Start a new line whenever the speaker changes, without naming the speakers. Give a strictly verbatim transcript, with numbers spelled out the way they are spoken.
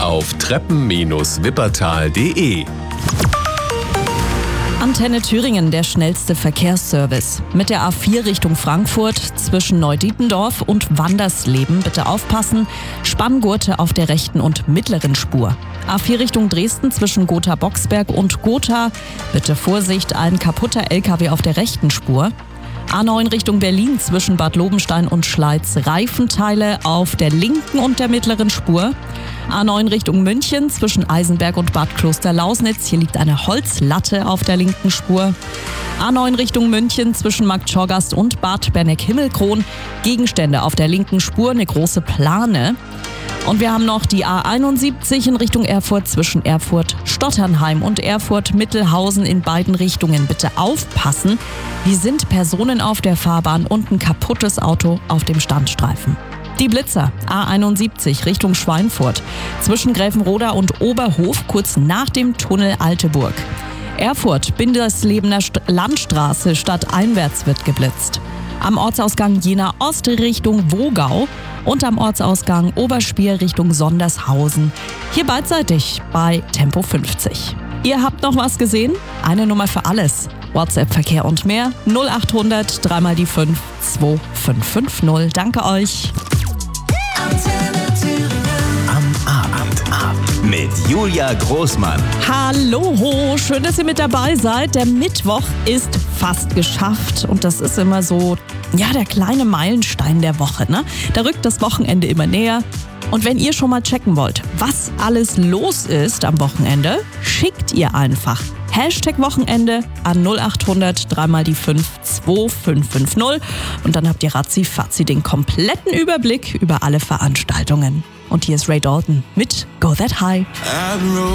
auf treppen Bindestrich wippertal punkt de.
Antenne Thüringen, der schnellste Verkehrsservice. Mit der A vier Richtung Frankfurt zwischen Neudietendorf und Wandersleben bitte aufpassen. Spanngurte auf der rechten und mittleren Spur. A vier Richtung Dresden zwischen Gotha-Boxberg und Gotha. Bitte Vorsicht, ein kaputter L K W auf der rechten Spur. A neun Richtung Berlin zwischen Bad Lobenstein und Schleiz. Reifenteile auf der linken und der mittleren Spur. A neun Richtung München zwischen Eisenberg und Bad Klosterlausnitz. Hier liegt eine Holzlatte auf der linken Spur. A neun Richtung München zwischen Marktschorgast und Bad Berneck-Himmelkron. Gegenstände auf der linken Spur, eine große Plane. Und wir haben noch die A einundsiebzig in Richtung Erfurt zwischen Erfurt, Stotternheim und Erfurt-Mittelhausen in beiden Richtungen. Bitte aufpassen, hier sind Personen auf der Fahrbahn und ein kaputtes Auto auf dem Standstreifen. Die Blitzer, A einundsiebzig Richtung Schweinfurt, zwischen Gräfenroda und Oberhof, kurz nach dem Tunnel Alteburg. Erfurt, Binderslebener Landstraße, stadteinwärts wird geblitzt. Am Ortsausgang Jena Ost Richtung Wogau und am Ortsausgang Oberspier Richtung Sondershausen. Hier beidseitig bei Tempo fünfzig. Ihr habt noch was gesehen? Eine Nummer für alles. WhatsApp-Verkehr und mehr null acht hundert drei mal die fünf zwei fünf fünf null. Danke euch.
Am Abend mit Julia Großmann.
Hallo, schön, dass ihr mit dabei seid. Der Mittwoch ist fast geschafft und das ist immer so, ja, der kleine Meilenstein der Woche, ne? Da rückt das Wochenende immer näher. Und wenn ihr schon mal checken wollt, was alles los ist am Wochenende, schickt ihr einfach Hashtag Wochenende an null acht hundert drei mal die fünf zwei fünf fünf null und dann habt ihr ratzi-fatzi den kompletten Überblick über alle Veranstaltungen. Und hier ist Ray Dalton mit Go That High.